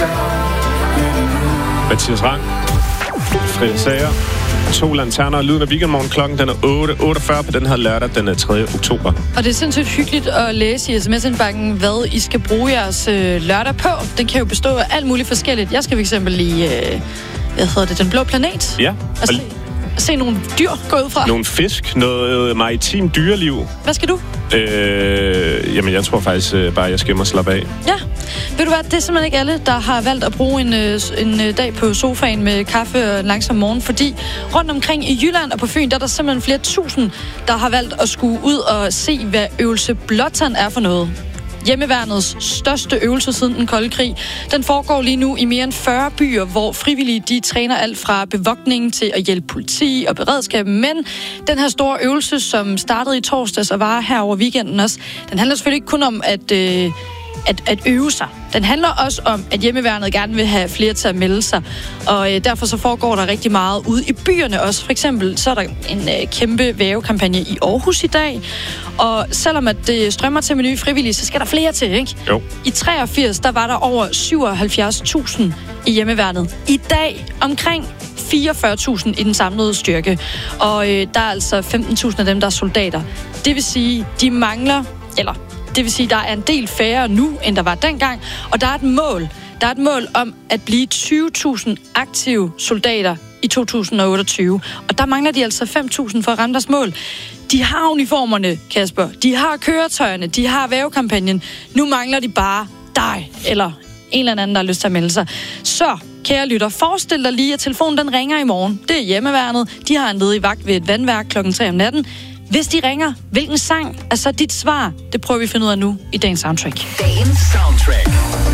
Mathias Rang, Frida Sager, 2 lanterner, lyden af weekendmorgen. Klokken den er 8.48 på den her lørdag, den 3. oktober. Og det er sindssygt hyggeligt at læse i sms-indbakken, hvad I skal bruge jeres lørdag på. Den kan jo bestå af alt muligt forskelligt. Jeg skal for eksempel i, Den Blå Planet. Ja. Og se nogle dyr gå ud fra. Nogle fisk, noget maritimt dyreliv. Hvad skal du? Jamen, jeg tror faktisk bare, jeg skal hjem og slappe af. Ja. Ved du hvad, det er simpelthen ikke alle, der har valgt at bruge en dag på sofaen med kaffe og en langsom morgen, fordi rundt omkring i Jylland og på Fyn, der er der simpelthen flere tusind, der har valgt at skulle ud og se, hvad øvelse Blåtand er for noget. Hjemmeværnets største øvelse siden den kolde krig. Den foregår lige nu i mere end 40 byer, hvor frivillige de træner alt fra bevogtning til at hjælpe politi og beredskab. Men den her store øvelse, som startede i torsdags og var her over weekenden også, den handler selvfølgelig ikke kun om at øve sig. Den handler også om, at hjemmeværnet gerne vil have flere til at melde sig. Og derfor så foregår der rigtig meget ude i byerne også. For eksempel så er der en kæmpe vævekampagne i Aarhus i dag. Og selvom at det strømmer til med nye frivillige, så skal der flere til, ikke? Jo. I 83, der var der over 77.000 i hjemmeværnet. I dag omkring 44.000 i den samlede styrke. Og der er altså 15.000 af dem, der er soldater. Det vil sige, de mangler, det vil sige, der er en del færre nu, end der var dengang. Og der er et mål. Der er et mål om at blive 20.000 aktive soldater i 2028. Og der mangler de altså 5.000 for at ramme deres mål. De har uniformerne, Kasper. De har køretøjerne. De har vævekampagnen. Nu mangler de bare dig, eller en eller anden, der har lyst til at melde sig. Så, kære lytter, forestil dig lige, at telefonen den ringer i morgen. Det er hjemmeværnet. De har en ledig vagt ved et vandværk klokken 3 om natten. Hvis de ringer, hvilken sang er så dit svar? Det prøver vi at finde ud af nu i dagens soundtrack. Dagens soundtrack.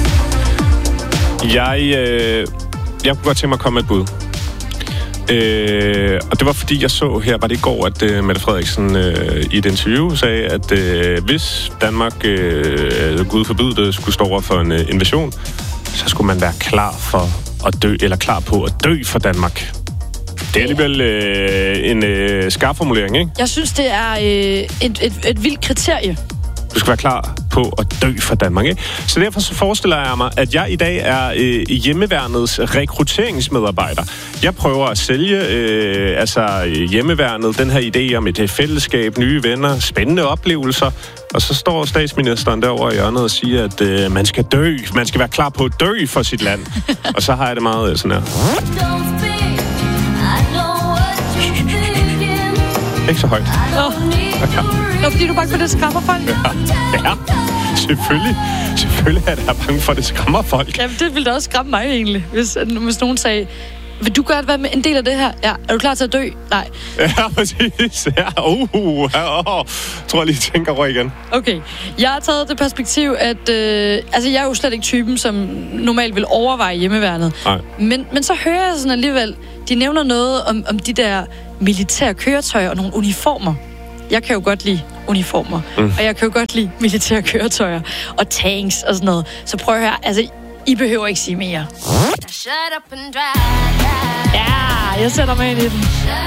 Jeg kunne godt tænke mig at komme med et bud. Og det var fordi, jeg så her, var det i går, at Mette Frederiksen i et interview sagde, at hvis Danmark, Gud forbyde det, skulle stå over for en invasion, så skulle man være klar for at dø, eller klar på at dø for Danmark. Det er alligevel en skarp formulering, ikke? Jeg synes, det er et vildt kriterie. Du skal være klar på at dø for Danmark, ikke? Så derfor så forestiller jeg mig, at jeg i dag er hjemmeværnets rekrutteringsmedarbejder. Jeg prøver at sælge hjemmeværnet, den her idé om et fællesskab, nye venner, spændende oplevelser. Og så står statsministeren derovre i hjørnet og siger, at man skal dø. Man skal være klar på at dø for sit land. Og så har jeg det meget sådan her. Ikke så højt. Nå, fordi du er bange for, det skræmmer folk? Ja. Selvfølgelig er jeg bange for, at det skræmmer folk. Ja, det ville da også skræmme mig egentlig, hvis nogen sagde, vil du godt være med en del af det her? Ja. Er du klar til at dø? Nej. Ja, præcis. Ja. Tror jeg lige tænker over igen. Okay. Jeg har taget det perspektiv, at jeg er jo slet ikke typen, som normalt vil overveje hjemmeværnet. Nej. Men så hører jeg sådan alligevel, de nævner noget om de der militære køretøjer og nogle uniformer. Jeg kan jo godt lide uniformer, og jeg kan jo godt lide militære køretøjer og tanks og sådan noget. Så prøv at høre, I behøver ikke sige mere. Ja, jeg sætter mig ind i den.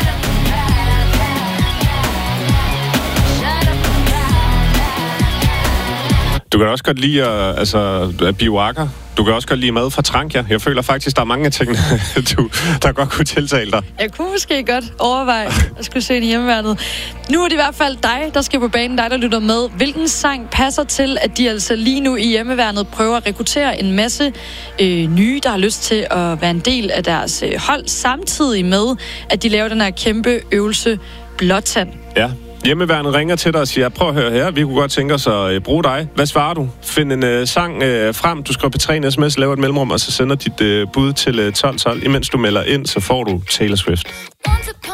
Du kan også godt lide bioakker. Du kan også godt lide mad fra Trankia. Jeg føler faktisk, der er mange af tingene, der godt kunne tiltale dig. Jeg kunne måske godt overveje at skulle se det i hjemmeværnet. Nu er det i hvert fald dig, der skal på banen, dig, der lytter med. Hvilken sang passer til, at de altså lige nu i hjemmeværnet prøver at rekruttere en masse nye, der har lyst til at være en del af deres hold, samtidig med, at de laver den her kæmpe øvelse Blåtand. Ja. Hjemmeværnet ringer til dig og siger, prøv at høre her, vi kunne godt tænke os at bruge dig. Hvad svarer du? Find en sang frem, du skriver på 3 sms, laver et mellemrum, og så sender dit bud til 1212. Imens du melder ind, så får du Taylor Swift.